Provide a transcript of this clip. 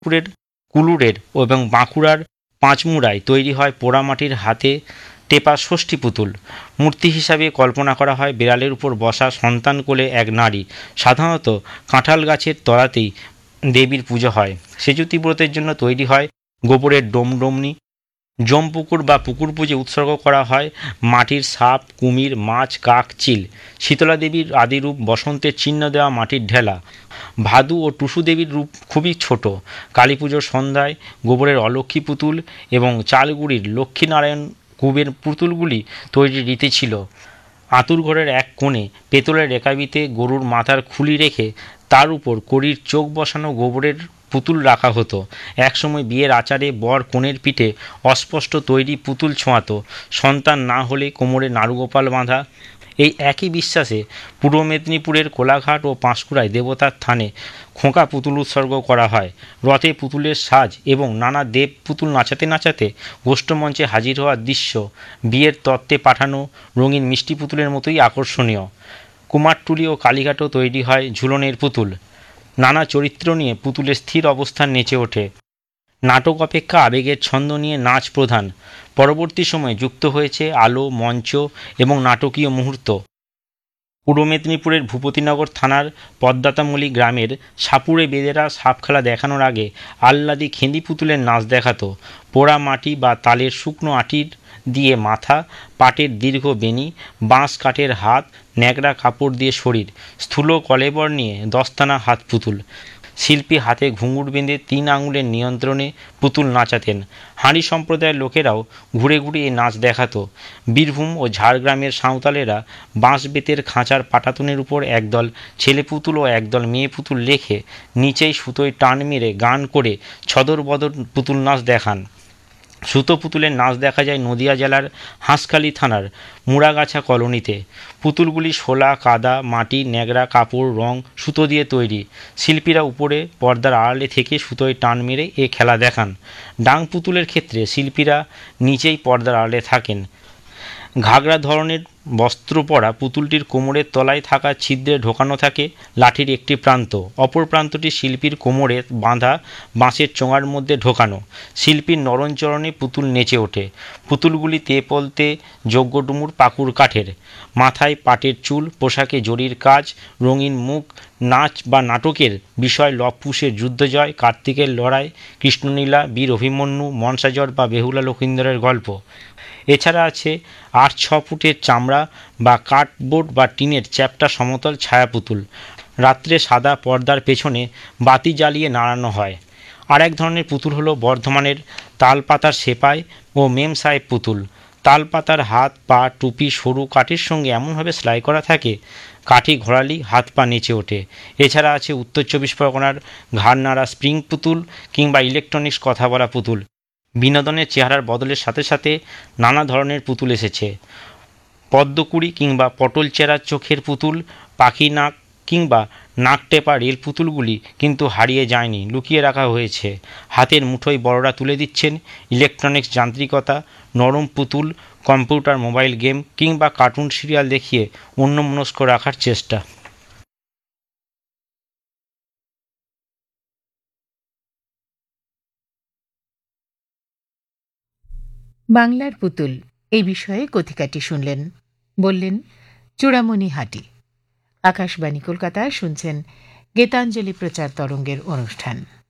মেদিনীপুরের কুলুরের এবং বাঁকুড়ার পাঁচমুড়ায় তৈরি হয় পোড়ামাটির হাতে টেপা ষষ্ঠী পুতুল। মূর্তি হিসাবে কল্পনা করা হয় বিড়ালের উপর বসা সন্তান কোলে এক নারী। সাধারণত কাঁঠাল গাছের তলাতেই দেবীর পুজো হয়। সেজুতি ব্রতের জন্য তৈরি হয় গোবরের ডোমডোমনি। জমপুকুর বা পুকুর পুজো উৎসর্গ করা হয় মাটির সাপ, কুমির, মাছ, কাক, চিল। শীতলা দেবীর আদিরূপ বসন্তের চিহ্ন দেওয়া মাটির ঢেলা। ভাদু ও টুসু দেবীর রূপ খুবই ছোট। কালী পুজোর সন্ধ্যায় গোবরের অলক্ষ্মী পুতুল এবং চালগুড়ির লক্ষ্মীনারায়ণ কুবের পুতুলগুলি তৈরির রীতি ছিল। আঁতুর ঘরের এক কোণে পেতলের রেকাবিতে গরুর মাথার খুলি রেখে তার উপর কড়ির চোখ বসানো গোবরের পুতুল রাখা হতো। একসময় বিয়ের আচারে বর কনের পিঠে অস্পষ্ট তৈরি পুতুল ছোঁয়াতো, সন্তান না হলে কোমরে নাড়ুগোপাল বাঁধা। এই একই বিশ্বাসে পূর্ব মেদিনীপুরের কোলাঘাট ও পাঁশকুড়ায় দেবতার থানে খোঁকা পুতুল উৎসর্গ করা হয়। রথে পুতুলের সাজ এবং নানা দেব পুতুল নাচাতে নাচাতে গোষ্ঠমঞ্চে হাজির হওয়ার দৃশ্য বিয়ের তত্ত্বে পাঠানো রঙিন মিষ্টি পুতুলের মতোই আকর্ষণীয়। কুমারটুলি ও কালীঘাটেও তৈরি হয় ঝুলনের পুতুল। নানা চরিত্র নিয়ে পুতুলের স্থির অবস্থান নেচে ওঠে। নাটক অপেক্ষা আবেগের ছন্দ নিয়ে নাচ প্রধান। পরবর্তী সময়ে যুক্ত হয়েছে আলো, মঞ্চ এবং নাটকীয় মুহূর্ত। পূর্ব মেদিনীপুরের ভূপতিনগর থানার পদ্মাতামুলি গ্রামের সাপুড়ে বেদেরা সাপ খেলা দেখানোর আগে আহ্লাদি খেঁদি পুতুলের নাচ দেখাতো। পোড়া মাটি বা তালের শুকনো আটির দিয়ে মাথা, পাটের দীর্ঘ বেনি, বাঁশ কাঠের হাত, ন্যাকড়া কাপড় দিয়ে শরীর, স্থূল কলেবর নিয়ে দস্তানা হাত পুতুল। শিল্পী হাতে ঘুঙুর বেঁধে 3 আঙুলের নিয়ন্ত্রণে পুতুল নাচাতেন। হাঁড়ি সম্প্রদায়ের লোকেরাও ঘুরে ঘুরে এই নাচ দেখাতো। বীরভূম ও ঝাড়গ্রামের সাঁওতালেরা বাঁশ বেতের খাঁচার পাটাতনের উপর একদল ছেলে পুতুল ও একদল মেয়ে পুতুল রেখে নিচেই সুতোয় টান মেরে গান করে ছদর বদর পুতুল নাচ দেখান। সুতো পুতুলের নাচ দেখা যায় নদিয়া জেলার হাঁসখালি থানার মুড়াগাছা কলোনিতে। পুতুলগুলি শোলা, কাদা, মাটি, ন্যাকড়া, কাপড়, রং, সুতো দিয়ে তৈরি। শিল্পীরা উপরে পর্দার আড়ালে থেকে সুতোয় টান মেরে এ খেলা দেখান। ডাং পুতুলের ক্ষেত্রে শিল্পীরা নিচেই পর্দার আড়ালে থাকেন। ঘাগরা ধরনের বস্ত্র পরা পুতুলটির কোমরের তলায় থাকা ছিদ্রে ঢোকানো থাকে লাঠির একটি প্রান্ত, অপর প্রান্তটি শিল্পীর কোমরে বাঁধা বাঁশের চোঙার মধ্যে ঢোকানো। শিল্পীর নরণচরণে পুতুল নেচে ওঠে। পুতুলগুলি তেপলতে যজ্ঞডুমুর পাকুর কাঠের। মাথায় পাটের চুল, পোশাকে জরির কাজ, রঙিন মুখ। নাচ বা নাটকের বিষয় লবকুশের যুদ্ধজয়, কার্তিকের লড়াই, কৃষ্ণলীলা, বীর অভিমন্যু, মনসাজর বা বেহুলা লক্ষিন্দরের গল্প। এছাড়া আছে 8-6 ফুটের চামড়া বা কার্ডবোর্ড বা টিনের চ্যাপ্টা সমতল ছায়া পুতুল। রাত্রে সাদা পর্দার পেছনে বাতি জ্বালিয়ে নাড়ানো হয়। আর এক ধরনের পুতুল হলো বর্ধমানের তালপাতার সেপাই ও মেম সাহেব পুতুল। তালপাতার হাত, পা, টুপি সরু কাঠের সঙ্গে এমনভাবে সেলাই করা থাকে কাঠি ঘোরালি হাত পা নেচে ওঠে। এছাড়া আছে উত্তর 24 পরগনার ঘাড়নাড়া স্প্রিং পুতুল কিংবা ইলেকট্রনিক্স কথা বলা পুতুল। বিনোদনের চেহারার বদলের সাথে সাথে নানা ধরনের পুতুল এসেছে। পদ্মকুড়ি কিংবা পটল চেরা চোখের পুতুল, পাখি নাক কিংবা নাক টেপা রেল পুতুলগুলি কিন্তু হারিয়ে যায়নি, লুকিয়ে রাখা হয়েছে। হাতের মুঠোয় বড়রা তুলে দিচ্ছেন ইলেকট্রনিক্স যান্ত্রিকতা, নরম পুতুল, কম্পিউটার, মোবাইল গেম কিংবা কার্টুন সিরিয়াল দেখিয়ে অন্যমনস্ক রাখার চেষ্টা। বাংলার পুতুল এই বিষয়ে কথিকাটি শুনলেন, বললেন চূড়ামণি হাটি। আকাশবাণী কলকাতা, শুনছেন গীতাঞ্জলি প্রচার তরঙ্গের অনুষ্ঠান।